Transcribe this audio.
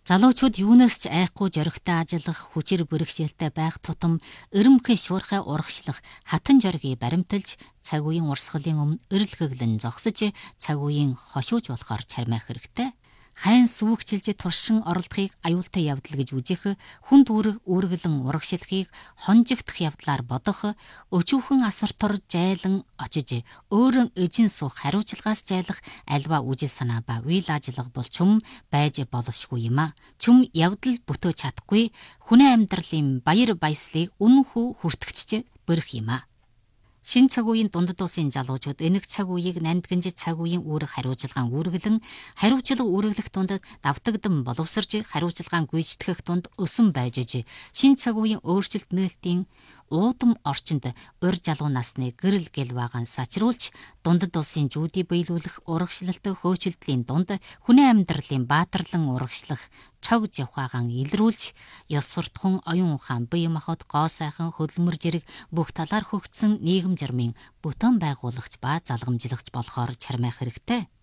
Залуучууд юунаас ч айхгүй зоригтой ажиллах, хүчээр бэрхшээлтэй байх тутам өрөмхөө шуурхай урагшлах, хатан зоригийг баримталж, цаг үеийн урсгалын өмнө эрэлхэглэн зогсож, цаг үеийн хошууж болохоор чармайх хэрэгтэй. Хайн сүүгчилж туршин оролдохыг аюултай явдал гэж үзэх, хүнд үүргэлэн урагшлахыг хонжигдох явдлаар бодох, өчүүхэн асартор жайлан очиж өөрөн эжин суух хариуцлагаас жайлах альва үжил санаа ба үйл ажиллагаа бол чүм байж болшгүй юм а. Чүм явдал бүтээж чадахгүй, хүний амьдралын баяр баясгалыг үнэнхүү хүртэгч бэрх юм а. Шинэ цаг үеийн дундад улсын залуучууд энэг цаг үеийг нандинж цаг үеийн үүрэг хариуцлагаан үүргэлэн, хариуцлага үүрэглэх тунд давтагдан боловсрж, хариуцлагаан гүйцэтгэх тунд өсөн байж, шинэ цаг үеийн өөрчлөлт нээлтийн уудам орчинд урь залуу насны гэрэл гэлваагаан сачруулж, дундад улсын жүүдий биелүүлэх урагшлалт хөөцөлдлийн дунд хүний амьдралын баатарлан урагшлах цог завхаагаан илрүүлж, ёс суртахуун оюун ухаан бие махбод гоо сайхан хөдөлмөр зэрэг бүх талаар хөгжсөн нийгэм журмын бүтэн байгуулагч ба залгамжлагч болохоор чармайх хэрэгтэй.